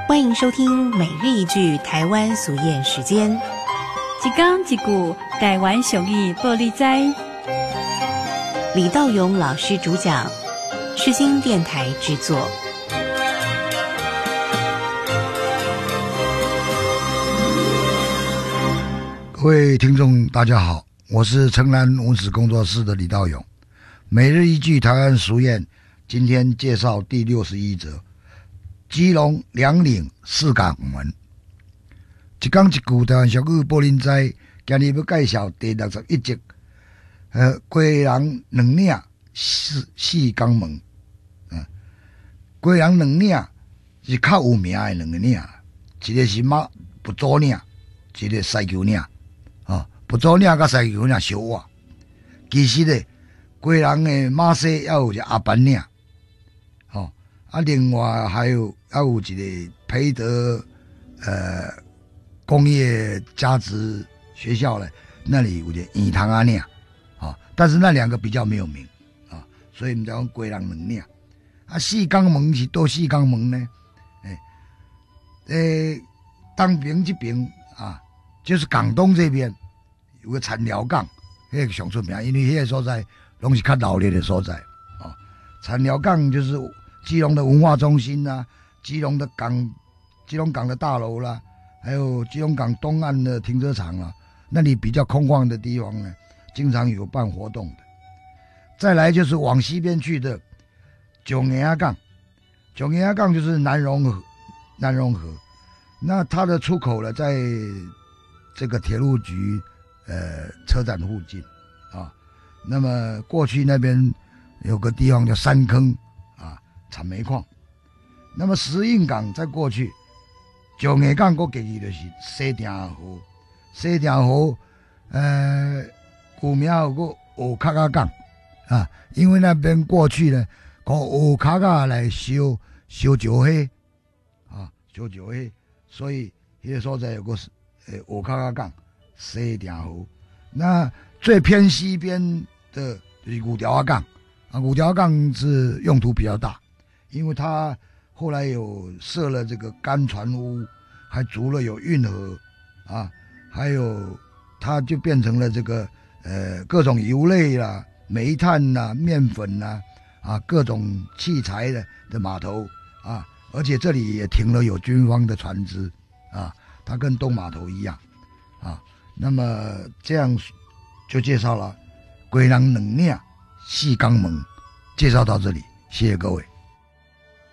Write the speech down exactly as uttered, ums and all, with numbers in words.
欢迎收听每日一句台湾俗谚时间。 一讲一句台湾俗语报你知。 李道勇老师主讲，世新电台制作。 各位听众大家好，我是城南文史工作室的李道勇。每日一句台湾俗谚，今天介绍第六十一则：基隆两岭四港门。一讲一句台湾俗语报恁知，今日要介绍第六十一集。呃，贵人两岭四四港门。嗯，贵人两岭是较有名的两个岭，一个是马不祖岭，一个西球岭。哦，不祖岭甲西球岭相活。其实咧，贵人的马西也有一个阿板岭。哦，啊，另外还有还有一个培德呃工业价值学校咧，那里有一个圆塘阿岭。啊，但是那两个比较没有名啊，所以我们讲贵人两岭。啊，四港门是多四港门呢？哎，诶，东边这边啊，就是港东这边有个田寮港，那个上出名，因为那个所在拢是较老烈的所在啊。田寮港就是基隆的文化中心啦、啊，基隆的港，基隆港的大楼啦，还有基隆港东岸的停车场啦，那里比较空旷的地方呢。经常有办活动的。再来就是往西边去的九岩阿港，九岩阿港就是南荣河，南荣河，那它的出口呢，在这个铁路局呃车站附近啊。那么过去那边有个地方叫三坑啊，产煤矿。那么石印港再过去，九岩港过去就是西定河，西定河呃。有名有个乌卡卡港啊，因为那边过去呢，靠乌卡卡来烧烧石灰啊，烧石灰，所以那个所在有个呃乌卡卡港、西定河。那最偏西边的就是五条港啊，五条港是用途比较大，因为它后来有设了这个干船坞，还筑了有运河啊，还有它就变成了这个。呃，各种油类啦、煤炭啦、面粉啦，啊，各种器材的的码头啊，而且这里也停了有军方的船只啊，它跟东码头一样啊。那么这样就介绍了贵人两岭四港门，介绍到这里，谢谢各位。